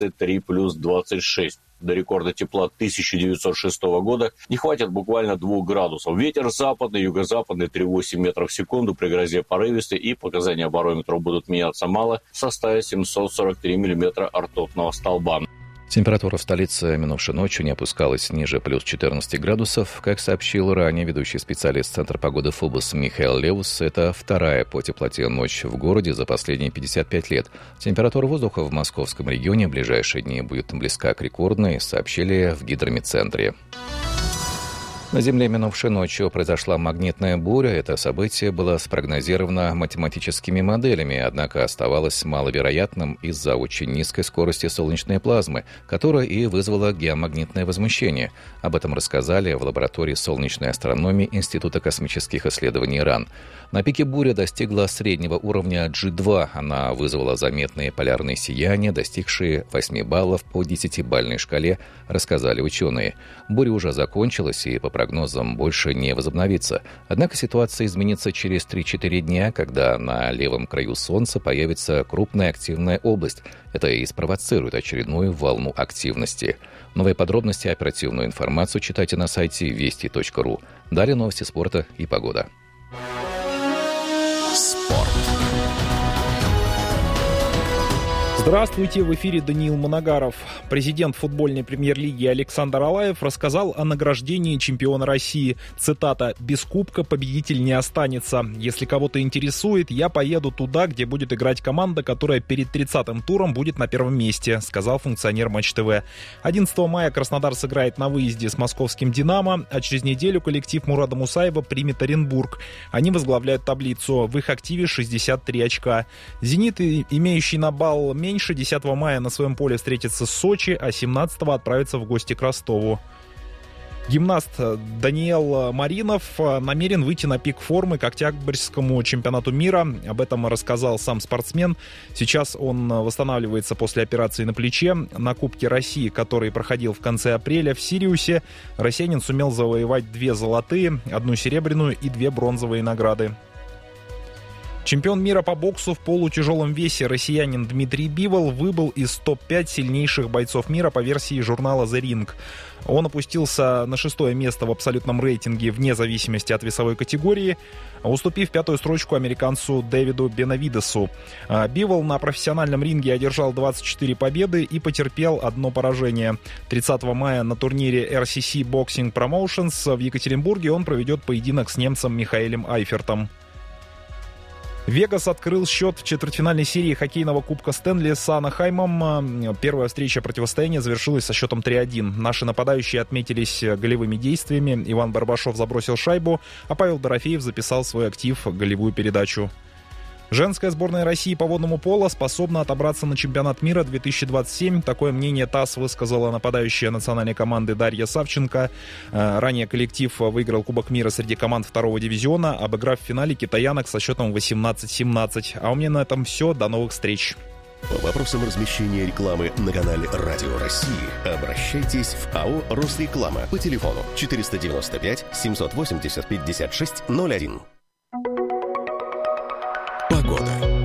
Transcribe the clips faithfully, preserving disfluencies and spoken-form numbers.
три плюс двадцать шесть. До рекорда тепла тысяча девятьсот шестого года не хватит буквально двух градусов. Ветер западный, юго-западный три целых восемь десятых метров в секунду при грозе порывистый, и показания барометров будут меняться мало в составе семьсот сорок три миллиметра ртутного столба. Температура в столице минувшей ночью не опускалась ниже плюс четырнадцати градусов. Как сообщил ранее ведущий специалист Центра погоды ФОБОС Михаил Левус, это вторая по теплоте ночь в городе за последние пятьдесят пять лет. Температура воздуха в московском регионе в ближайшие дни будет близка к рекордной, сообщили в гидрометцентре. На Земле минувшей ночью произошла магнитная буря. Это событие было спрогнозировано математическими моделями, однако оставалось маловероятным из-за очень низкой скорости солнечной плазмы, которая и вызвала геомагнитное возмущение. Об этом рассказали в лаборатории солнечной астрономии Института космических исследований РАН. На пике буря достигла среднего уровня джи два. Она вызвала заметные полярные сияния, достигшие восьми баллов по десятибалльной шкале, рассказали ученые. Буря уже закончилась и, по прогнозам, больше не возобновится. Однако ситуация изменится через три-четыре дня, когда на левом краю Солнца появится крупная активная область. Это и спровоцирует очередную волну активности. Новые подробности и оперативную информацию читайте на сайте вести точка ру. Далее новости спорта и погода. Спорт. Здравствуйте, в эфире Даниил Моногаров. Президент футбольной премьер-лиги Александр Алаев рассказал о награждении чемпиона России. Цитата: «Без кубка победитель не останется. Если кого-то интересует, я поеду туда, где будет играть команда, которая перед тридцатым туром будет на первом месте», сказал функционер Матч ТВ. одиннадцатого мая Краснодар сыграет на выезде с московским «Динамо», а через неделю коллектив Мурада Мусаева примет Оренбург. Они возглавляют таблицу. В их активе шестьдесят три очка. «Зенит», имеющий на балл меньше, десятого мая на своем поле встретится с Сочи, а семнадцатого отправится в гости к Ростову. Гимнаст Даниэл Маринов намерен выйти на пик формы к октябрьскому чемпионату мира. Об этом рассказал сам спортсмен. Сейчас он восстанавливается после операции на плече. На Кубке России, который проходил в конце апреля в Сириусе, россиянин сумел завоевать две золотые, одну серебряную и две бронзовые награды. Чемпион мира по боксу в полутяжелом весе россиянин Дмитрий Бивол выбыл из топ пять сильнейших бойцов мира по версии журнала The Ring. Он опустился на шестое место в абсолютном рейтинге вне зависимости от весовой категории, уступив пятую строчку американцу Дэвиду Бенавидесу. Бивол на профессиональном ринге одержал двадцать четыре победы и потерпел одно поражение. тридцатого мая на турнире эр си си Boxing Promotions в Екатеринбурге он проведет поединок с немцем Михаэлем Айфертом. Вегас открыл счет в четвертьфинальной серии хоккейного кубка Стэнли с Анахаймом. Первая встреча противостояния завершилась со счетом три один. Наши нападающие отметились голевыми действиями. Иван Барбашов забросил шайбу, а Павел Дорофеев записал в свой актив голевую передачу. Женская сборная России по водному поло способна отобраться на чемпионат мира две тысячи двадцать семь. Такое мнение ТАСС высказала нападающая национальной команды Дарья Савченко. Ранее коллектив выиграл Кубок мира среди команд второго дивизиона, обыграв в финале китаянок со счетом восемнадцать семнадцать. А у меня на этом все. До новых встреч. По вопросам размещения рекламы на канале Радио России обращайтесь в АО «Росреклама» по телефону четыреста девяносто пять семьсот восемьдесят пятьдесят шесть ноль один. Погода.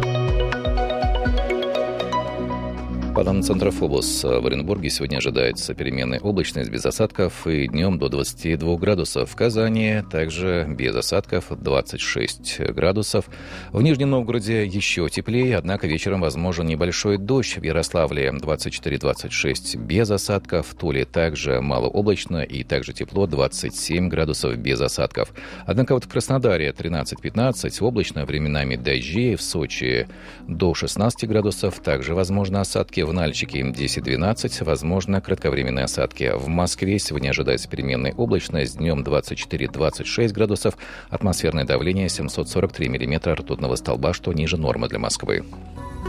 По данным Центра ФОБОС, в Оренбурге сегодня ожидается переменная облачность без осадков и днем до двадцати двух градусов. В Казани также без осадков двадцать шесть градусов. В Нижнем Новгороде еще теплее, однако вечером возможен небольшой дождь. В Ярославле двадцать четыре двадцать шесть без осадков. В Туле также малооблачно и также тепло двадцать семь градусов без осадков. Однако вот в Краснодаре тринадцать пятнадцать облачно, временами дожди. В Сочи до шестнадцати градусов также возможны осадки. В Нальчике десять двенадцать, возможно, кратковременные осадки. В Москве сегодня ожидается переменная облачность, днем двадцать четыре двадцать шесть градусов, атмосферное давление семьсот сорок три миллиметра ртутного столба, что ниже нормы для Москвы.